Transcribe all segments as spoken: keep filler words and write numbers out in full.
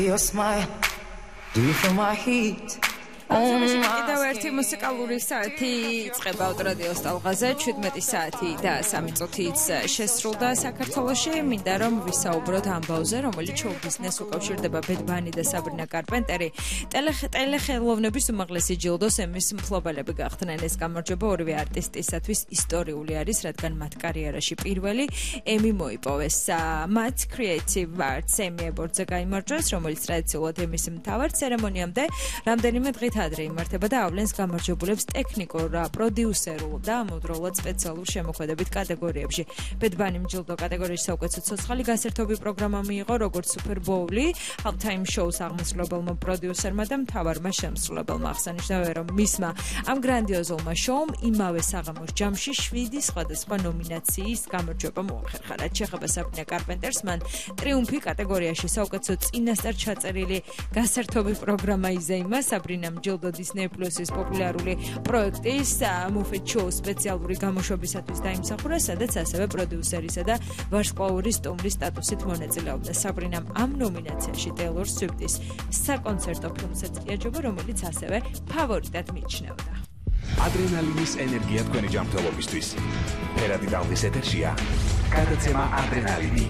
Your smile, do you feel my heat? კიდევ ერთი მუსიკალური საათი იწყება ავტორადიოს ტალღაზე, შვიდმეტი საათი და სამი წუთიც შესრულდა საქართველოში. მინდა რომ ვისაუბროთ ამბავზე, რომელიც შოუ-ბიზნესს უკავშირდება ბედ-ბანი და საბრინა კარპენტერი. ტელეხელოვნების უმაღლესი ჯილდოს ემის მფლობელები გახდნენ. ეს გამარჯვება ორივე არტისტისათვის ისტორიული არის, რადგან მათ კარიერაში პირველი ემი მოიპოვეს. მათ Creative Arts Emmy Awards-ზე გაიმარჯვეს, რომელიც ტრადიციულად ემის მთავარ ცერემონიამდე რამდენიმე დღით ადრე იმართება და ავლენს გამარჯვებულებს ტექნიკურ, პროდიუსერულ და ამავდროულად სპეციალურ შემოქმედებით კატეგორიებში. ბედ-ბანი ჯილდო კატეგორიაში საუკეთესო ცოცხალი გასართობი პროგრამა მიიღო, როგორც Super Bowl-ი, Halftime Show-ს აღმასრულებელმა პროდიუსერმა და მთავარმა შემსრულებელმა. აღსანიშნავია, რომ მისმა ამ გრანდიოზულმა შოუმ იმავე საღამოს ჯამში შვიდი სხვადასხვა ნომინაციის გამარჯვება მოახერხა. რაც შეეხება საბრინა კარპენტერს, მან ტრიუმფი კატეგორიაში საუკეთესო წინასწარ ჩაწერილი გასართობი პროგრამა იზეიმა. საბრინამ ჯილდო Disney Plus-ის პოპულარული პროექტის Muppet Show სპეციალური გამოშვებისათვის დაიმსახურა, სადაც ასევე პროდიუსერისა და ვარსკვლავური სტუმრის სტატუსით მონაწილეობდა. საბრინამ ამ ნომინაციაში Taylor Swift-ის საკონცერტო ფილმსაც იაჯობა, რომელიც ასევე ფავორიტად მიიჩნეოდა. ადრენალინის ენერგია თქვენი ჯანმრთელობისთვის. ფერადი ტალღის ეთერშია. გადაცემა ადრენალინი.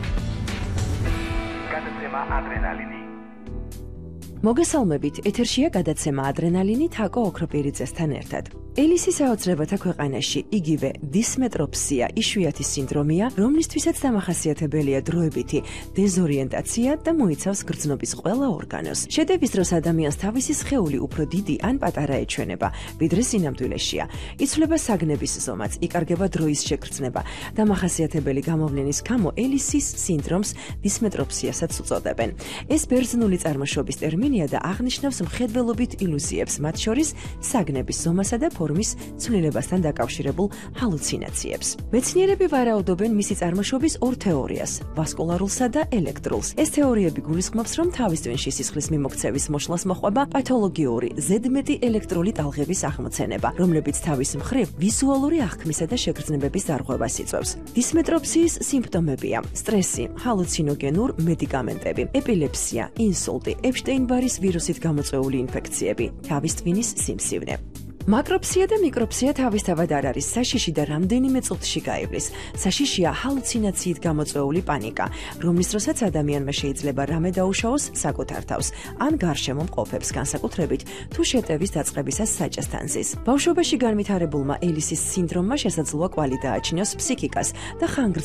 გადაცემა ადრენალინი. მოგესალმებით, ეთერშია გადაცემა ადრენალინი თაკო ოქროპირიძესთან ერთად. ელისის აოცნებათა ქვეყანაში იგივე დისმეტროპსია იშვიათი სინდრომია, რომლისთვისაც დამახასიათებელია დროებითი დეზორიენტაცია და მოიცავს გრძნობის ყველა ორგანოს. შედევის დროს ადამიანს თავისი სხეული უფრო დიდი ან პატარა ეჩვენება, ვიდრე სინამდვილეშია. იცვლება საგნების ზომაც, იკარგება დროის შეგრძნება. დამახასიათებელი გამოვლენის გამო ელისის სინდრომს დისმეტროპსიასაც უწოდებენ. ეს ბერძნული წარმოშობის ტერმინია და აღნიშნავს მხედველობით ილუზიებს, მათ შორის საგნების ზომასა და ფორმის ცვლილებასთან დაკავშირებულ ჰალუცინაციებს. მეცნიერები ვარაუდობენ მისი წარმოშობის ორ თეორიას, ვასკულარულსა და ელექტრულს. ეს თეორიები გულისხმობს, რომ თავის ტვინში სისხლის მიმოქცევის მოშლას მოჰყვება პათოლოგიური ზედმეტი ელექტრული ტალღების აღმოცენება, რომლებიც თავის მხრივ ვიზუალური აღქმისა და შეგრძნებების დარღვევას იწვევს. დისმეტროპსიის სიმპტომებია: სტრესი, ჰალუცინოგენურ მედიკამენტები, ეპილეფსია, ინსულტი, ეპშტეინ-ბარის ვირუსით გამოწვეული ინფექციები, თავის ტვინის სიმსივნე. მაკროპსია და მიკროპსია თავისთავად არ არის საშიში და რამდენიმე წუთში გაივლის. საშიშია ჰალუცინაციით გამოწვეული პანიკა, რომლის დროსაც ადამიანმა შეიძლება რამე დაუშაოს საკუთარ თავს ან გარშემო მყოფებს, განსაკუთრებით თუ შეტევის დაწყებისას საჭესთან ზის. ბავშვობაში განვითარებულმა ელისის სინდრომმა შესაძლოა კვალი დააჩინოს ფსიქიკას და ხანგრძლივ